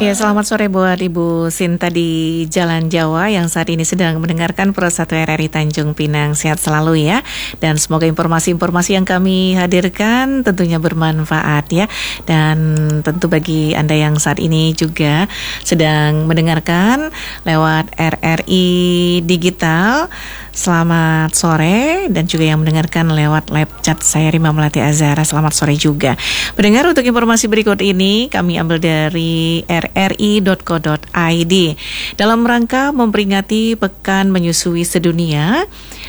Ya, selamat sore buat Ibu Sinta di Jalan Jawa yang saat ini sedang mendengarkan Pro 1 RRI Tanjung Pinang. Sehat selalu ya. Dan semoga informasi-informasi yang kami hadirkan tentunya bermanfaat ya. Dan tentu bagi Anda yang saat ini juga sedang mendengarkan lewat RRI Digital, selamat sore. Dan juga yang mendengarkan lewat live chat saya Rima Melati Azhara, selamat sore juga. Pendengar, untuk informasi berikut ini kami ambil dari rri.co.id dalam rangka memperingati Pekan Menyusui Sedunia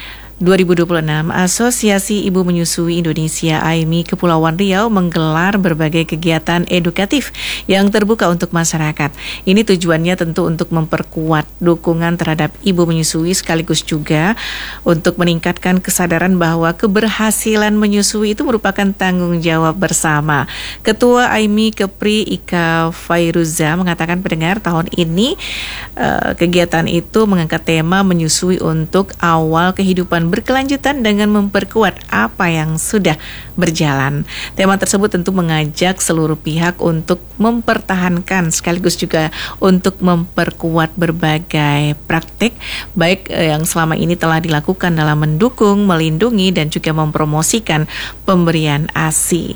2026, Asosiasi Ibu Menyusui Indonesia AIMI Kepulauan Riau menggelar berbagai kegiatan edukatif yang terbuka untuk masyarakat. Ini tujuannya tentu untuk memperkuat dukungan terhadap ibu menyusui sekaligus juga untuk meningkatkan kesadaran bahwa keberhasilan menyusui itu merupakan tanggung jawab bersama. Ketua AIMI Kepri Ika Fairuza mengatakan, pendengar, tahun ini kegiatan itu mengangkat tema menyusui untuk awal kehidupan berkelanjutan dengan memperkuat apa yang sudah berjalan. Tema tersebut tentu mengajak seluruh pihak untuk mempertahankan sekaligus juga untuk memperkuat berbagai praktik baik yang selama ini telah dilakukan dalam mendukung, melindungi dan juga mempromosikan pemberian ASI.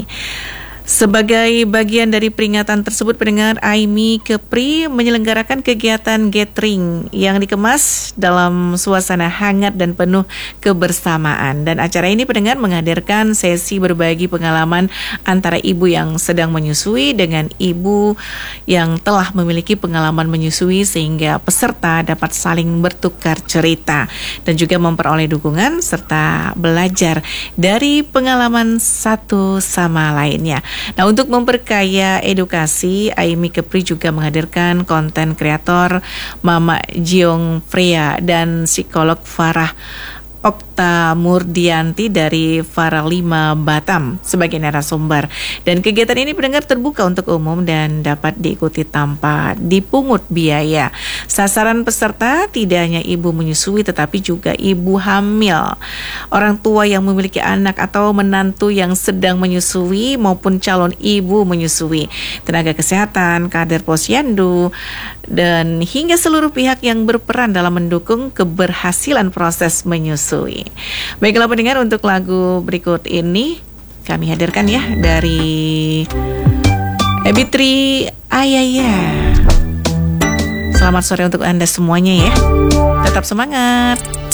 Sebagai bagian dari peringatan tersebut, pendengar, AIMI Kepri menyelenggarakan kegiatan gathering yang dikemas dalam suasana hangat dan penuh kebersamaan. Dan acara ini, pendengar, menghadirkan sesi berbagi pengalaman antara ibu yang sedang menyusui dengan ibu yang telah memiliki pengalaman menyusui sehingga peserta dapat saling bertukar cerita dan juga memperoleh dukungan serta belajar dari pengalaman satu sama lainnya. Nah, untuk memperkaya edukasi, AIMI Kepri juga menghadirkan konten kreator Mama Jiong Freya dan psikolog Farah Okta Murdianti dari Faralima Batam sebagai narasumber. Dan kegiatan ini, pendengar, terbuka untuk umum dan dapat diikuti tanpa dipungut biaya. Sasaran peserta tidak hanya ibu menyusui tetapi juga ibu hamil, orang tua yang memiliki anak atau menantu yang sedang menyusui maupun calon ibu menyusui, tenaga kesehatan, kader posyandu, dan hingga seluruh pihak yang berperan dalam mendukung keberhasilan proses menyusui. Baiklah pendengar, untuk lagu berikut ini kami hadirkan ya dari Ebitri Ayaya. Selamat sore untuk Anda semuanya ya. Tetap semangat.